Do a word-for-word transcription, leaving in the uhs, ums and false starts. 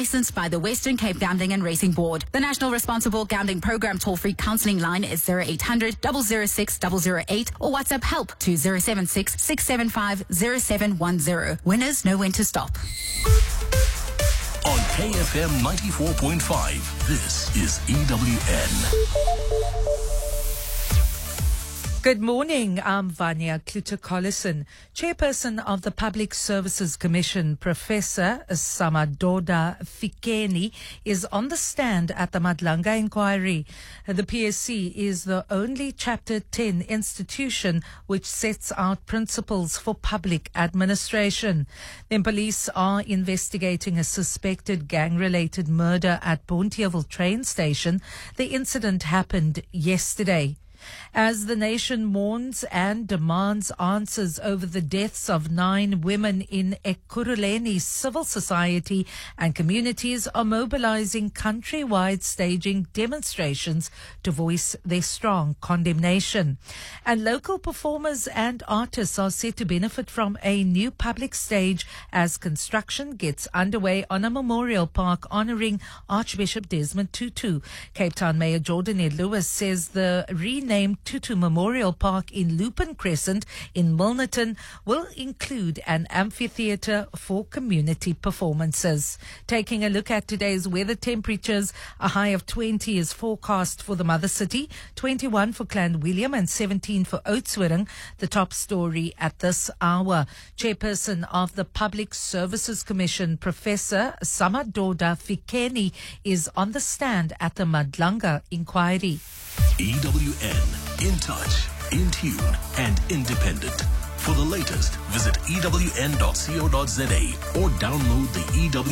licensed by the Western Cape Gambling and Racing Board. The National Responsible Gambling Program toll-free counselling line is zero eight hundred, zero zero six, zero zero eight or WhatsApp help to zero seven six, six seven five, zero seven one zero. Winners know when to stop. On K F M ninety-four point five, this is E W N. Good morning. I'm Vanya Kluter-Collison, Chairperson of the Public Services Commission. Professor Samadoda Fikeni is on the stand at the Madlanga inquiry. The P S C is the only Chapter ten institution which sets out principles for public administration. Then police are investigating a suspected gang-related murder at Bonteheuwel train station. The incident happened yesterday. As the nation mourns and demands answers over the deaths of nine women in Ekurhuleni, civil society and communities are mobilizing countrywide, staging demonstrations to voice their strong condemnation. And local performers and artists are set to benefit from a new public stage as construction gets underway on a memorial park honoring Archbishop Desmond Tutu. Cape Town Mayor Jordan Lewis says the renamed Tutu Memorial Park in Lupin Crescent in Milnerton will include an amphitheatre for community performances. Taking a look at today's weather temperatures, a high of twenty is forecast for the mother city, twenty-one for Clanwilliam and seventeen for Oudtshoorn. The top story at this hour. Chairperson of the Public Services Commission, Professor Samadoda Fikeni, is on the stand at the Madlanga inquiry. E W N, in touch, in tune, and independent. For the latest, visit E W N dot co dot za or download the E W